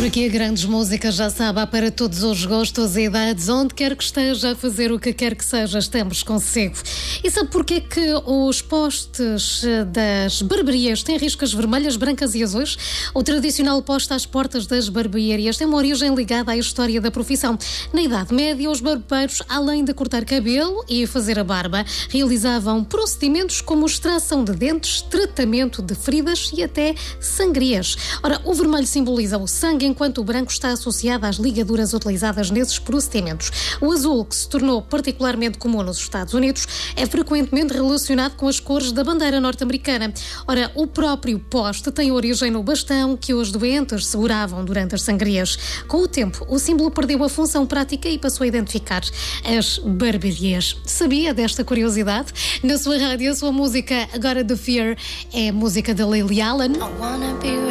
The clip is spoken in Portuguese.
Por aqui, grandes músicas, já sabe, há para todos os gostos e idades, onde quer que esteja a fazer o que quer que seja, estamos consigo. E sabe porquê que os postes das barbearias têm riscas vermelhas, brancas e azuis? O tradicional poste às portas das barbearias tem uma origem ligada à história da profissão. Na Idade Média, os barbeiros, além de cortar cabelo e fazer a barba, realizavam procedimentos como extração de dentes, tratamento de feridas e até sangrias. Ora, o vermelho simboliza o sangue, enquanto o branco está associado às ligaduras utilizadas nesses procedimentos. O azul, que se tornou particularmente comum nos Estados Unidos, é frequentemente relacionado com as cores da bandeira norte-americana. Ora, o próprio poste tem origem no bastão que os doentes seguravam durante as sangrias. Com o tempo, o símbolo perdeu a função prática e passou a identificar as barbearias. Sabia desta curiosidade? Na sua rádio, a sua música agora The Fear é música da Lily Allen.